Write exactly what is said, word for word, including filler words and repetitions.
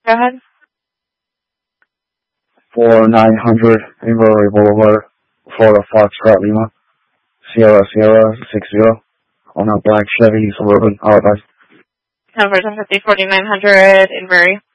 Go ahead. four nine hundred Inverary Boulevard, Florida Foxtrot Lima, Sierra Sierra six zero, on a black Chevy Suburban. Alright, bye. Conversion fifty forty-nine hundred Inverary.